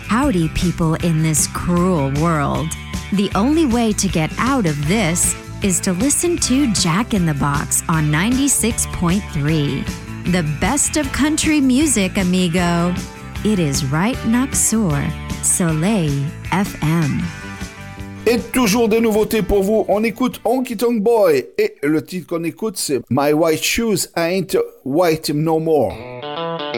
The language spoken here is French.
Howdy, people in this cruel world. The only way to get out of this is to listen to Jack in the Box on 96.3. The best of country music, amigo. It is right next door, Soleil FM. Et toujours des nouveautés pour vous. On écoute Honky Tonk Boy et le titre qu'on écoute c'est My White Shoes Ain't White No More.